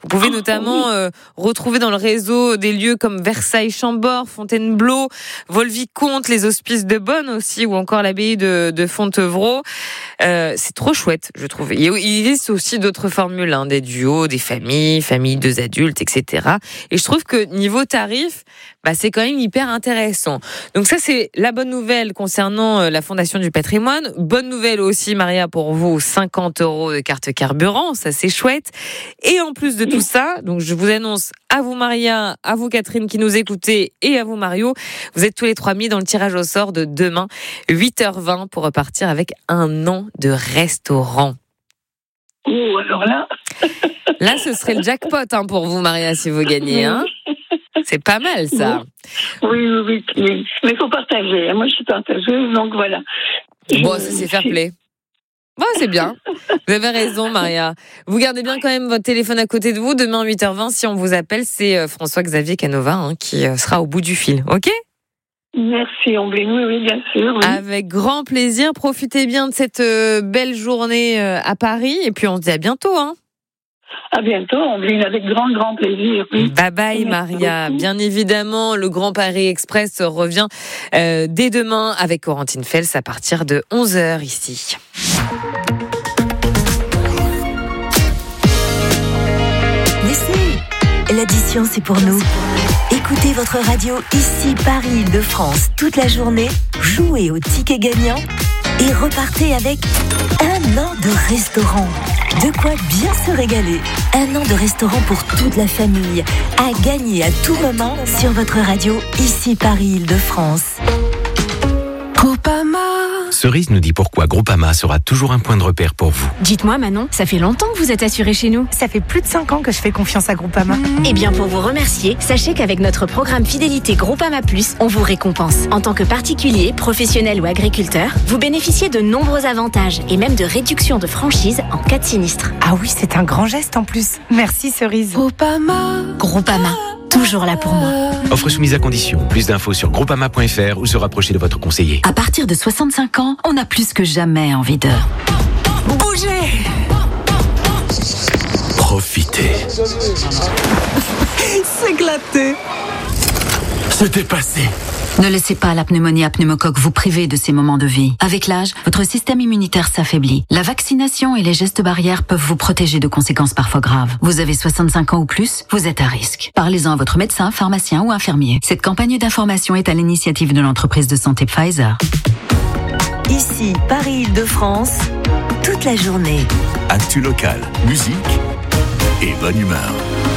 Vous pouvez notamment retrouver dans le réseau des lieux comme Versailles-Chambord, Fontainebleau, Volvic-Comte, les hospices de Bonn aussi, ou encore l'abbaye de Fontevraud. C'est trop chouette, je trouve. Il existe aussi d'autres formules, des duos, des familles 2 adultes, etc. Et je trouve que niveau tarif, c'est quand même hyper intéressant. Donc ça, c'est la bonne nouvelle concernant la Fondation du patrimoine. Bonne nouvelle aussi, Maria, pour vous, 50 € de carte carburant, ça c'est chouette. Et en plus de tout ça, donc je vous annonce à vous Maria, à vous Catherine qui nous écoutez et à vous Mario, vous êtes tous les 3 mis dans le tirage au sort de demain, 8h20, pour repartir avec 1 an de restaurant. Oh, alors là... Là, ce serait le jackpot pour vous, Maria, si vous gagnez. C'est pas mal, ça. Oui. Mais il faut partager. Moi, je suis partageuse, donc voilà. Bon, ça, c'est fair play. Bon, c'est bien. Vous avez raison, Maria. Vous gardez bien quand même votre téléphone à côté de vous. Demain, 8h20, si on vous appelle, c'est François-Xavier Canova qui sera au bout du fil. OK ? Merci, Ambline. Oui, bien sûr. Oui. Avec grand plaisir. Profitez bien de cette belle journée à Paris. Et puis, on se dit à bientôt. À bientôt, Ambline, avec grand plaisir. Oui. Bye bye, Maria. Bien évidemment, le Grand Paris Express revient dès demain avec Corentine Fels à partir de 11h ici. Laissez, l'addition c'est pour nous. Écoutez votre radio ici Paris-Île-de-France toute la journée, jouez au ticket gagnant et repartez avec 1 an de restaurant. De quoi bien se régaler. 1 an de restaurant pour toute la famille. À gagner à tout moment sur votre radio ici Paris-Île-de-France. Groupama. Cerise nous dit pourquoi Groupama sera toujours un point de repère pour vous. Dites-moi Manon, ça fait longtemps que vous êtes assurée chez nous. Ça fait plus de 5 ans que je fais confiance à Groupama. Eh bien pour vous remercier, sachez qu'avec notre programme Fidélité Groupama Plus, on vous récompense. En tant que particulier, professionnel ou agriculteur, vous bénéficiez de nombreux avantages et même de réductions de franchise en cas de sinistre. Ah oui, c'est un grand geste en plus. Merci Cerise. Groupama, toujours là pour moi. Offre soumise à condition. Plus d'infos sur groupama.fr ou se rapprocher de votre conseiller. À partir de 65 ans, on a plus que jamais envie de Bougez. Profitez. S'éclater. Se dépasser. Ne laissez pas la pneumonie à pneumocoque vous priver de ces moments de vie. Avec l'âge, votre système immunitaire s'affaiblit. La vaccination et les gestes barrières peuvent vous protéger de conséquences parfois graves. Vous avez 65 ans ou plus, vous êtes à risque. Parlez-en à votre médecin, pharmacien ou infirmier. Cette campagne d'information est à l'initiative de l'entreprise de santé Pfizer. Ici Paris-Île-de-France, toute la journée. Actu local, musique et bonne humeur.